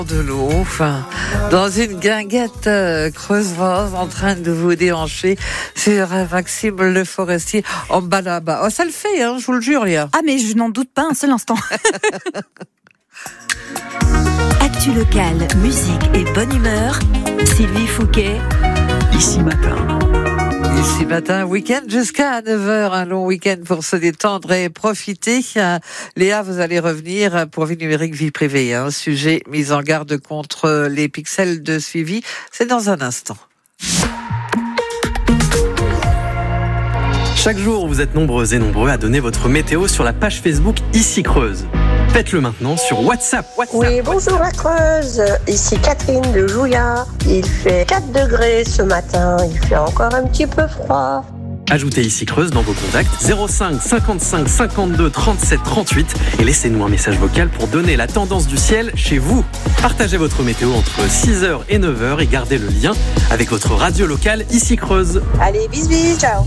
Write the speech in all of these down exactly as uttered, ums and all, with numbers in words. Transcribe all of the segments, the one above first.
De l'eau, enfin, dans une guinguette euh, creusoise en train de vous déhancher sur euh, Maxime Le Forestier en bas là-bas. Oh, ça le fait, hein, je vous le jure, Léa. Ah, mais je n'en doute pas un seul instant. Actu locale, musique et bonne humeur. Sylvie Fouquet, ici matin. Ici matin, week-end jusqu'à neuf heures, un long week-end pour se détendre et profiter. Léa, vous allez revenir pour Vie numérique, vie privée. Un sujet mis en garde contre les pixels de suivi. C'est dans un instant. Chaque jour, vous êtes nombreux et nombreux à donner votre météo sur la page Facebook Ici Creuse. Faites-le maintenant sur WhatsApp. WhatsApp oui, bonjour la Creuse. Ici Catherine de Jouya. Il fait quatre degrés ce matin. Il fait encore un petit peu froid. Ajoutez Ici Creuse dans vos contacts zéro cinq cinquante-cinq cinquante-deux trente-sept trente-huit et laissez-nous un message vocal pour donner la tendance du ciel chez vous. Partagez votre météo entre six heures et neuf heures et gardez le lien avec votre radio locale Ici Creuse. Allez, bis bis, ciao.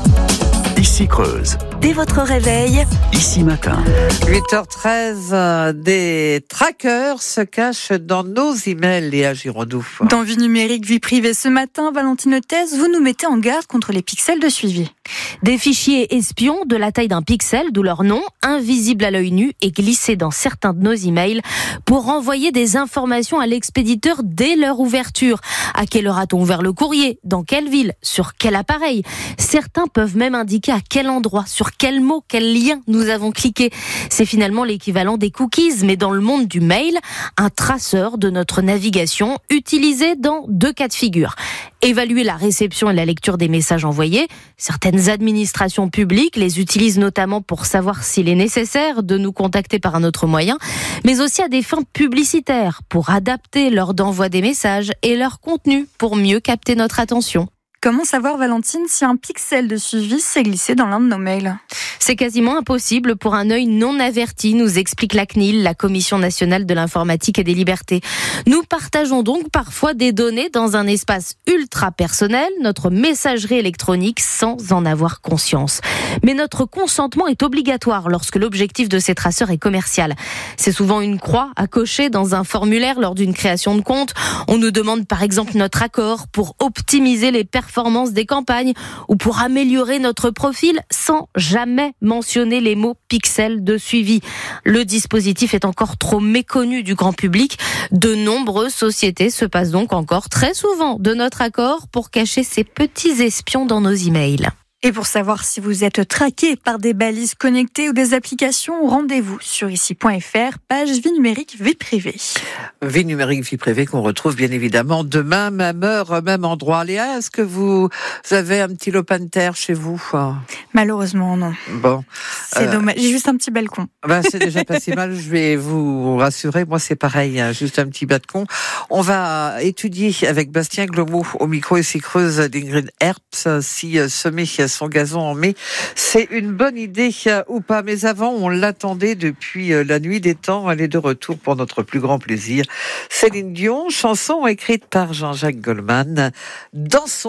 Ici Creuse. Dès votre réveil, ici matin. huit heures treize, euh, des trackers se cachent dans nos emails, Léa Girondou. Dans Vie numérique, vie privée ce matin, Valentine Thèse, vous nous mettez en garde contre les pixels de suivi. Des fichiers espions de la taille d'un pixel, d'où leur nom, invisibles à l'œil nu et glissés dans certains de nos emails pour renvoyer des informations à l'expéditeur dès leur ouverture. À quelle heure a-t-on ouvert le courrier? Dans quelle ville? Sur quel appareil? Certains peuvent même indiquer à quel endroit, sur quel mot, quel lien nous avons cliqué. C'est finalement l'équivalent des cookies, mais dans le monde du mail, un traceur de notre navigation utilisé dans deux cas de figure. Évaluer la réception et la lecture des messages envoyés. Certaines administrations publiques les utilisent notamment pour savoir s'il est nécessaire de nous contacter par un autre moyen, mais aussi à des fins publicitaires, pour adapter l'heure d'envoi des messages et leur contenu pour mieux capter notre attention. Comment savoir, Valentine, si un pixel de suivi s'est glissé dans l'un de nos mails? C'est quasiment impossible pour un œil non averti, nous explique la C N I L, la Commission nationale de l'informatique et des libertés. Nous partageons donc parfois des données dans un espace ultra personnel, notre messagerie électronique, sans en avoir conscience. Mais notre consentement est obligatoire lorsque l'objectif de ces traceurs est commercial. C'est souvent une croix à cocher dans un formulaire lors d'une création de compte. On nous demande par exemple notre accord pour optimiser les performances des campagnes ou pour améliorer notre profil sans jamais mentionner les mots pixels de suivi. Le dispositif est encore trop méconnu du grand public. De nombreuses sociétés se passent donc encore très souvent de notre accord pour cacher ces petits espions dans nos emails. Et pour savoir si vous êtes traqué par des balises connectées ou des applications, rendez-vous sur ici point f r, page Vie numérique, vie privée. Vie numérique, vie privée qu'on retrouve bien évidemment demain, même heure, même endroit. Léa, est-ce que vous avez un petit lopin de terre chez vous? Malheureusement, non. Bon. C'est euh, dommage. J'ai juste un petit balcon. Ben, c'est déjà pas si mal. Je vais vous rassurer. Moi, c'est pareil. Hein, juste un petit balcon. On va étudier avec Bastien Glomo au micro Ici Creuse d'Ingrid Herps si euh, semer son gazon en mai, c'est une bonne idée euh, ou pas. Mais avant, on l'attendait depuis euh, la nuit des temps. Elle est de retour pour notre plus grand plaisir. Céline Dion, chanson écrite par Jean-Jacques Goldman. Dansons.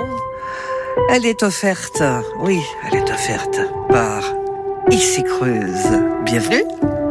Elle est offerte, oui, elle est offerte par Ici Creuse. Bienvenue.